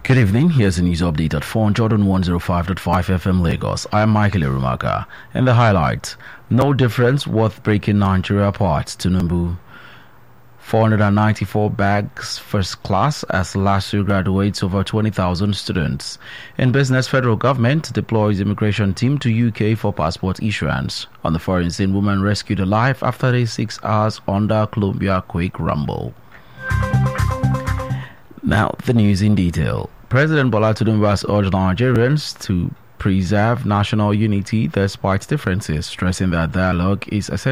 Good evening, here's a news update at 4 on Jordan 105.5 FM Lagos. I'm Michael Irumaka. And the highlights: no difference worth breaking Nigeria apart. Tinubu. 494 bags first class as last year graduates over 20,000 students. In business, federal government deploys immigration team to UK for passport issuance. On the foreign scene, woman rescued alive after 6 hours under Columbia quake rumble. Now, the news in detail. President Bola Tinubu has urged Nigerians to preserve national unity despite differences, stressing that dialogue is essential